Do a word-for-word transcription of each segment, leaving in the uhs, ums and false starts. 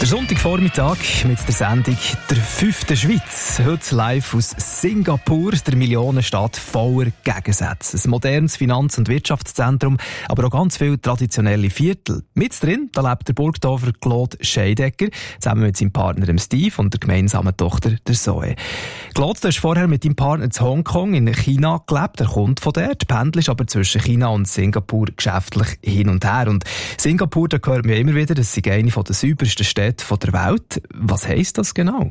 Der Sonntagvormittag mit der Sendung «Der fünfte Schweiz». Heute live aus Singapur, der Millionenstadt voller Gegensätze. Ein modernes Finanz- und Wirtschaftszentrum, aber auch ganz viele traditionelle Viertel. Mit drin, da lebt der Burgdorfer Claude Scheidegger, zusammen mit seinem Partner Steve und der gemeinsamen Tochter der Zoe. Claude, du hast vorher mit deinem Partner in Hongkong in China gelebt. Er kommt von dort, pendelst aber zwischen China und Singapur geschäftlich hin und her. Und Singapur, da hört man immer wieder, das ist eine der saubersten Städte von der Welt. Was heisst das genau?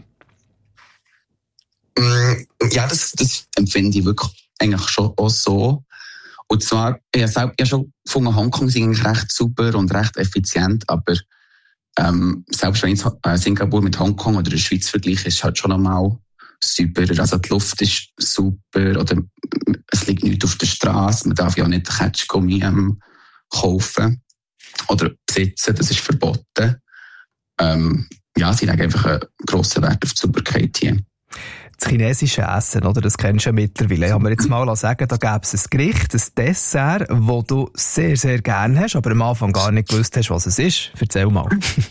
Ja, das, das empfinde ich wirklich eigentlich schon auch so. Und zwar, ich habe selbst, ja schon gefunden, Hongkong ist eigentlich recht super und recht effizient, aber ähm, selbst wenn ich äh, Singapur mit Hongkong oder der Schweiz vergleiche, ist es halt schon einmal super. Also die Luft ist super, oder es liegt nichts auf der Straße, man darf ja auch nicht Ketschgummi ähm, kaufen oder besitzen, das ist verboten. Ähm, ja, sie legen einfach einen grossen Wert auf die Sauberkeit hier. Das chinesische Essen, oder? Das kennst du ja mittlerweile. Haben wir jetzt mal sagen, da gäbe es ein Gericht, ein Dessert, das du sehr, sehr gerne hast, aber am Anfang gar nicht gewusst hast, was es ist. Erzähl mal.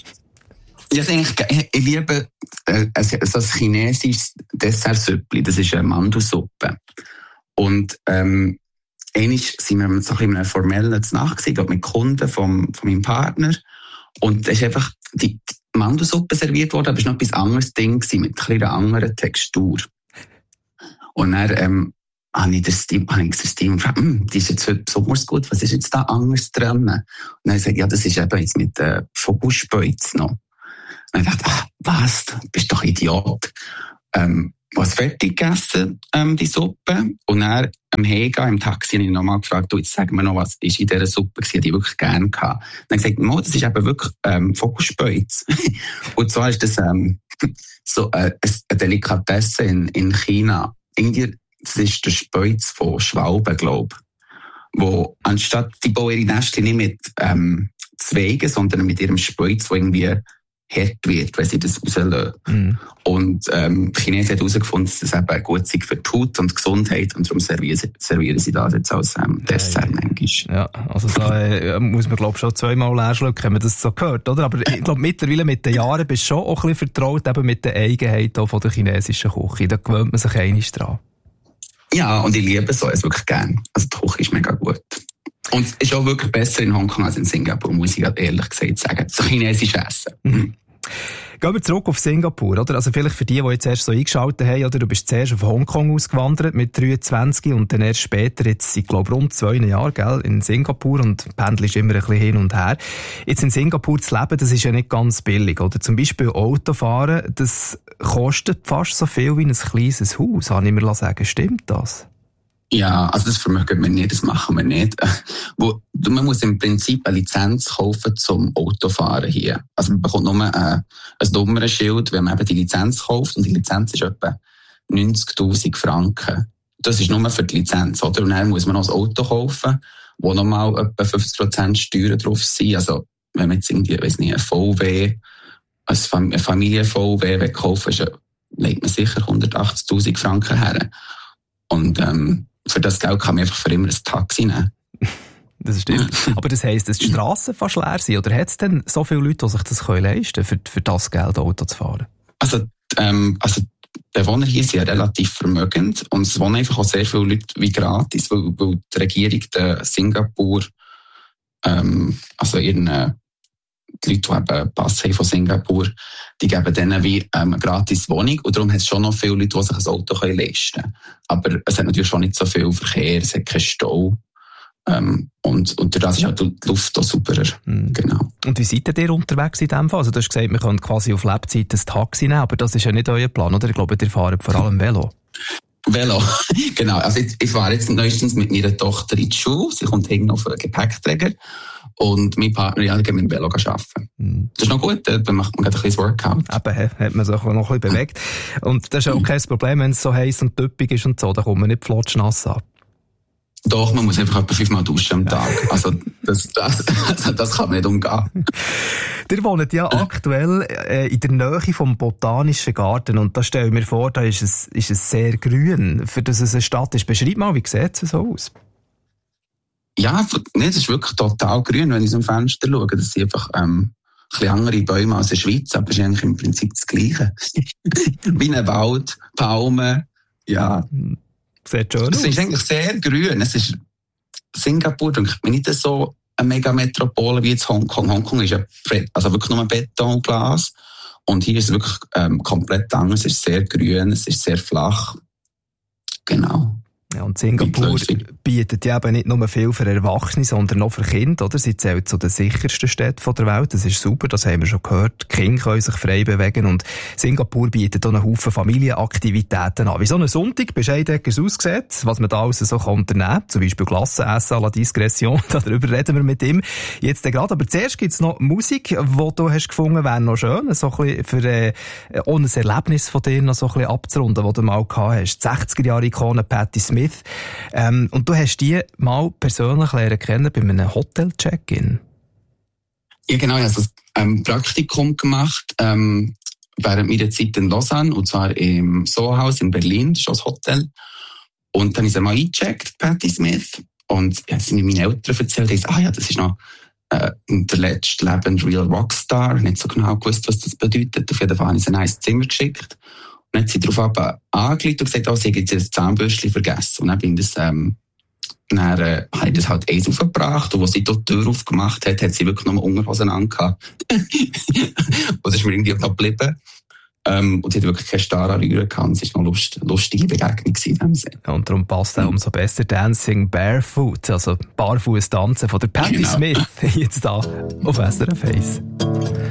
Ja, ich, ich liebe äh, also ein chinesisches Dessert-Süppli. Das ist eine Mandelsuppe. Und ähm, einmal sind wir so ein bisschen in einer formellen Nacht gewesen, mit Kunden vom, von meinem Partner. Und es ist einfach die Mandelsuppe serviert worden, aber es war noch etwas anderes Ding gewesen, mit einer anderen Textur. Und dann ähm, habe ich das Team, habe ich das Team gefragt, die ist jetzt heute besonders gut, was ist jetzt da anders dran? Und dann habe ich gesagt, ja, das ist eben jetzt mit äh, Vogelspeuz noch. Und dann dachte ich, ach, was, du bist doch Idiot. Ähm, was fertig gegessen, ähm, die Suppe. Und dann am Hega im Taxi habe ich nochmal gefragt, du, jetzt sag mir noch, was ist in dieser Suppe gewesen, die ich wirklich gerne hatte. Dann habe ich gesagt, Mo, das ist eben wirklich ähm, Vogelspeuz. Und zwar ist das ähm, so äh, eine Delikatesse in, in China. Irgendwie, das ist der Speuz von Schwalben, glaube ich. Wo anstatt, die bauen ihre Nester nicht mit ähm, Zweigen, sondern mit ihrem Speuz, der irgendwie hart wird, wenn sie das rauslassen. Mm. Und ähm, die Chinesen haben herausgefunden, dass das eben gut ist für die Haut und die Gesundheit, und darum servieren sie, servieren sie das jetzt als ähm, Dessert ja, manchmal. Ja, also da äh, muss man glaube ich schon zweimal leer schlucken, wenn man das so hört, oder? Aber ich glaube mittlerweile mit den Jahren bist du schon auch ein bisschen vertraut eben mit den Eigenheiten von der chinesischen Küche. Da gewöhnt man sich einiges dran. Ja, und ich liebe so es wirklich gerne. Also die Küche ist mega gut. Und es ist auch wirklich besser in Hongkong als in Singapur, muss ich ehrlich gesagt sagen. So chinesisch Essen. Mhm. Gehen wir zurück auf Singapur, oder? Also vielleicht für die, die jetzt erst so eingeschaltet haben, oder? Du bist zuerst auf Hongkong ausgewandert mit dreiundzwanzig und dann erst später, jetzt seit, glaube ich, rund zwei Jahren, gell, in Singapur, und pendelst immer ein bisschen hin und her. Jetzt in Singapur zu leben, das ist ja nicht ganz billig, oder? Zum Beispiel Autofahren, das kostet fast so viel wie ein kleines Haus, habe ich mir sagen. Stimmt das? Ja, also das vermögen wir nicht, das machen wir nicht. Wo, man muss im Prinzip eine Lizenz kaufen zum Autofahren hier. Also man bekommt nur äh, ein Nummernschild, wenn man eben die Lizenz kauft, und die Lizenz ist etwa neunzigtausend Franken. Das ist nur für die Lizenz, oder? Und dann muss man noch ein Auto kaufen, wo nochmal etwa fünfzig Prozent Steuern drauf sind. Also wenn man jetzt irgendwie, weiss nicht, ein V W, ein Familien-V W kaufen will, legt man sicher hundertachtzigtausend Franken her. Und ähm, für das Geld kann man einfach für immer ein Taxi nehmen. Das stimmt. Aber das heisst, dass die Strassen fast leer sind? Oder hat es denn so viele Leute, die sich das leisten können, für, für das Geld Auto zu fahren? Also, ähm, also die Bewohner hier sind ja relativ vermögend, und es wohnen einfach auch sehr viele Leute wie gratis, weil, weil die Regierung der Singapur, ähm, also ihren, die Leute, die eben Pass haben von Singapur, die geben denen wie ähm, eine gratis Wohnung, und darum hat es schon noch viele Leute, die sich ein Auto leisten können. Aber es hat natürlich schon nicht so viel Verkehr, es hat keinen Stau. Ähm, und, und dadurch ist halt die Luft auch superer. Mhm. Genau. Und wie seid ihr unterwegs in dem Fall? Also du hast gesagt, wir können quasi auf Lebzeit ein Taxi nehmen, aber das ist ja nicht euer Plan, oder? Ich glaube, ihr fahrt vor allem Velo. Velo, genau. Also ich, ich fahre jetzt neuestens mit meiner Tochter in die Schule. Sie kommt hinten auf einen Gepäckträger. Und mein Partner, ja, geht mit dem Velo arbeiten. Mm. Das ist noch gut, dann macht man gerade ein bisschen Workout. Eben, hat man sich auch noch ein bisschen bewegt. Und das ist auch kein Problem, wenn es so heiß und töppig ist und so, da kommt man nicht flotschnass an. Doch, man muss einfach etwa fünfmal duschen am Tag. Also, das, das, das kann man nicht umgehen. Ihr wohnt ja aktuell äh, in der Nähe vom Botanischen Garten, und da stelle ich mir vor, da ist es, ist es sehr grün, für das es eine Stadt ist. Beschreib mal, wie sieht es so aus? Ja, nee, es ist wirklich total grün, wenn ich aus dem Fenster schaue. Das sind einfach ähm, bisschen andere Bäume als in der Schweiz, aber es ist eigentlich im Prinzip das Gleiche. Wie ein Wald, Palmen, ja. Sieht schön aus. Es ist eigentlich sehr grün. Es ist Singapur, denke ich, nicht so eine Megametropole wie jetzt Hongkong. Hongkong ist ja also wirklich nur ein Betonglas. Und hier ist es wirklich ähm, komplett anders. Es ist sehr grün, es ist sehr flach. Genau. Ja, und Singapur bietet ja eben nicht nur viel für Erwachsene, sondern auch für Kinder, oder? Sie zählt zu den sichersten Städten der Welt. Das ist super, das haben wir schon gehört. Die Kinder können sich frei bewegen und Singapur bietet auch einen Haufen Familienaktivitäten an. Wie so ein Sonntag bescheiden aussieht, was man da alles so unternehmen kann. Zum Beispiel Glasse essen à la Discretion. Darüber reden wir mit ihm jetzt gerade. Aber zuerst gibt es noch Musik, die du hast gefunden, wäre noch schön, so ein bisschen für äh, auch ein Erlebnis von dir noch so ein bisschen abzurunden, das du mal gehabt hast. Die sechziger-Jahre-Ikone Patti Smith. Ähm, und du hast die mal persönlich lernen kennen bei einem Hotel-Check-In. Ja, genau. Ich habe also ein Praktikum gemacht ähm, während meiner Zeit in Lausanne, und zwar im Soho-Haus in Berlin, das ist das Hotel. Und dann habe ich sie mal eingecheckt, Patti Smith. Und ja, das sind mir meine Eltern erzählt, die gesagt, ah ja, das ist noch äh, der letzte lebende Real Rockstar. Ich habe nicht so genau gewusst, was das bedeutet. Auf jeden Fall habe ich sie in ein Zimmer geschickt. Und dann hat sie darauf angelegt und gesagt, oh, sie hat jetzt das Zahnbürstchen vergessen. Und dann bin ich das, ähm, dann, äh, habe ich das halt eins aufgebracht. Und als sie dort die Tür aufgemacht hat, hat sie wirklich noch mal Unterhosen angehabt. Und das ist mir irgendwie noch geblieben. Ähm, und sie hat wirklich keine starre Rühre gehabt. Es war noch eine lust, lustige Begegnung gewesen. Und darum passt auch umso besser Dancing Barefoot, also Barfuß tanzen von der Patti genau. Smith, jetzt da auf S R F eins.